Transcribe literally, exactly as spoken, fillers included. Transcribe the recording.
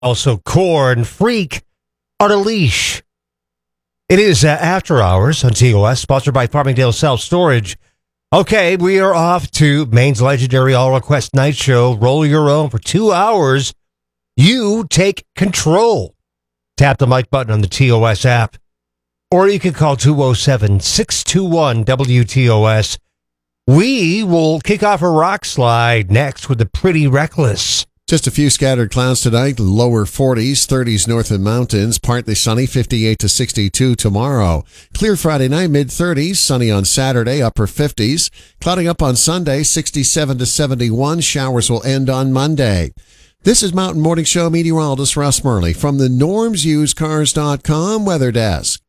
Also, Corn Freak on a Leash. It is uh, After Hours on T O S, sponsored by Farmingdale Self Storage. Okay, we are off to Maine's legendary All Request Night Show. Roll your own for two hours. You take control. Tap the mic button on the T O S app. Or you can call two oh seven, six two one, W T O S. We will kick off a rock slide next with the Pretty Reckless. Just a few scattered clouds tonight, lower forties, thirties north of mountains, partly sunny, fifty-eight to sixty-two tomorrow. Clear Friday night, mid-thirties, sunny on Saturday, upper fifties. Clouding up on Sunday, sixty-seven to seventy-one. Showers will end on Monday. This is Mountain Morning Show meteorologist Russ Murley from the norms used cars dot com Weather Desk.